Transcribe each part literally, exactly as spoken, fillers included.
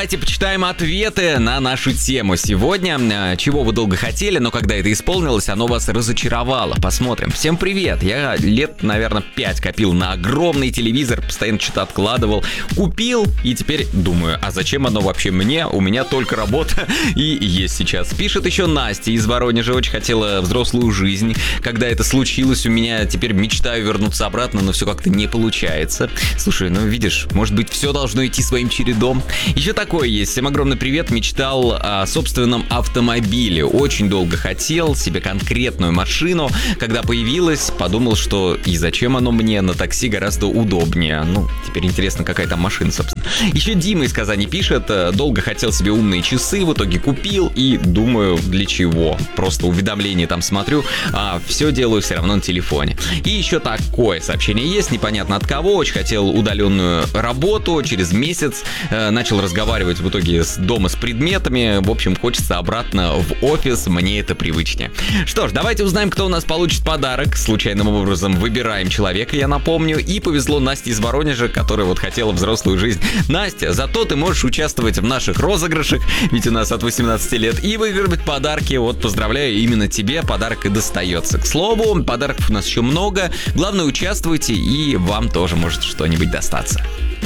давайте почитаем ответы на нашу тему сегодня. Чего вы долго хотели, но когда это исполнилось, оно вас разочаровало. Посмотрим. Всем привет. Я лет, наверное, пять копил на огромный телевизор, постоянно что-то откладывал. Купил и теперь думаю, а зачем оно вообще мне? У меня только работа и есть сейчас. Пишет еще Настя из Воронежа. Очень хотела взрослую жизнь. Когда это случилось, у меня теперь мечтаю вернуться обратно, но все как-то не получается. Слушай, ну видишь, может быть, все должно идти своим чередом. Еще такое есть. Всем огромный привет. Мечтал о собственном автомобиле. Очень долго хотел себе конкретную машину. Когда появилась, подумал, что и зачем оно мне, на такси гораздо удобнее. Ну, теперь интересно, какая там машина, собственно. Еще Дима из Казани пишет. Долго хотел себе умные часы, в итоге купил и думаю, для чего. Просто уведомления там смотрю, а все делаю все равно на телефоне. И еще такое сообщение есть, непонятно от кого. Очень хотел удаленную работу. Через месяц э, начал разговаривать в итоге с дома с предметами. В общем, хочется обратно в офис. Мне это привычнее. Что ж, давайте узнаем, кто у нас получит подарок. Случайным образом выбираем человека, я напомню. И повезло Насте из Воронежа, которая вот хотела взрослую жизнь. Настя, зато ты можешь участвовать в наших розыгрышах, ведь у нас от восемнадцати лет, и выигрывать подарки. Вот, поздравляю, именно тебе подарок и достается. К слову, подарков у нас еще много. Главное, участвуйте, и вам тоже может что-нибудь достаться.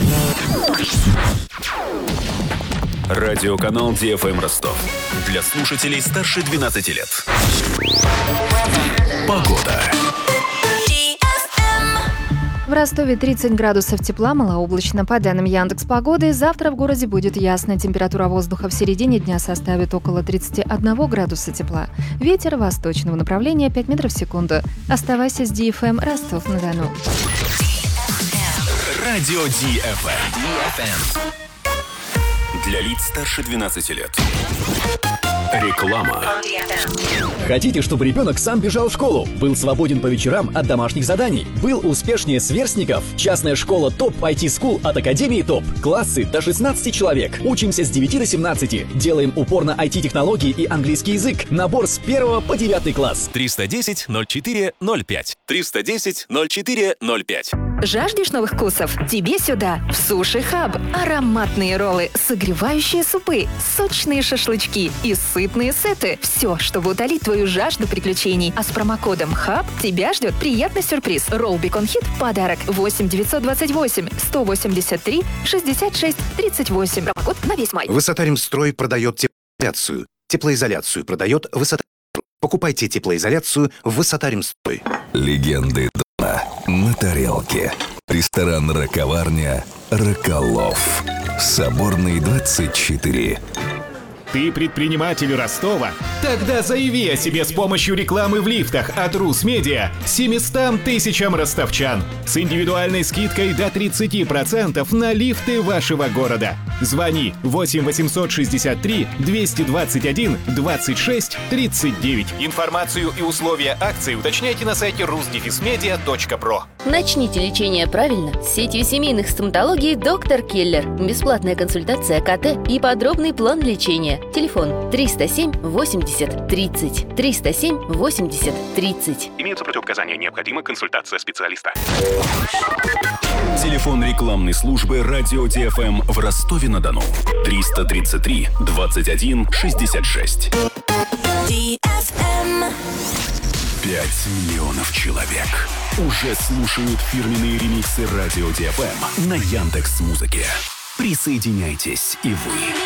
Радиоканал ди эф эм Ростов. Для слушателей старше двенадцати лет. Погода. В Ростове тридцать градусов тепла, малооблачно. По данным Яндекс.Погоды, завтра в городе будет ясно. Температура воздуха в середине дня составит около тридцать один градуса тепла. Ветер восточного направления пять метров в секунду. Оставайся с ди эф эм Ростов-на-Дону. Радио ди эф эм. Для лиц старше двенадцати лет. Реклама. Хотите, чтобы ребенок сам бежал в школу, был свободен по вечерам от домашних заданий, был успешнее сверстников? Частная школа ТОП ай ти School от Академии ТОП. Классы до шестнадцати человек. Учимся с девяти до семнадцати. Делаем упор на ай ти-технологии и английский язык. Набор с первого по девятый класс. триста десять ноль четыре ноль пять. триста десять ноль четыре ноль пять. Жаждешь новых вкусов? Тебе сюда, в Суши Хаб. Ароматные роллы, согревающие супы, сочные шашлычки и сытные сеты. Все, чтобы утолить твою жажду приключений. А с промокодом ХАБ тебя ждет приятный сюрприз. Ролл Бекон Хит в подарок. восемь девятьсот двадцать восемь сто восемьдесят три шестьдесят шесть тридцать восемь. Промокод на весь май. Высотаримстрой продает теплоизоляцию. Теплоизоляцию продает Высотаримстрой. Покупайте теплоизоляцию в Высотаримстрой. Легенды дома на тарелке. Ресторан «Раковарня» «Роколов». Соборный, двадцать четыре. Ты предприниматель Ростова? Тогда заяви о себе с помощью рекламы в лифтах от Русмедиа семистам тысячам ростовчан с индивидуальной скидкой до тридцати процентов на лифты вашего города. Звони восемь восемьсот шестьдесят три двести двадцать один двадцать шесть тридцать девять. Информацию и условия акции уточняйте на сайте рус дефис медиа точка про. Начните лечение правильно с сетью семейных стоматологий «Доктор Келлер». Бесплатная консультация КТ и подробный план лечения. Телефон триста семь восемьдесят тридцать. триста семь восемьдесят тридцать. Имеются противопоказания. Необходима консультация специалиста. Телефон рекламной службы «Радио ди эф эм» в Ростове-на-Дону. триста тридцать три двадцать один шестьдесят шесть. Пять миллионов человек уже слушают фирменные ремиксы «Радио ди эф эм» на Яндекс.Музыке. Присоединяйтесь и вы.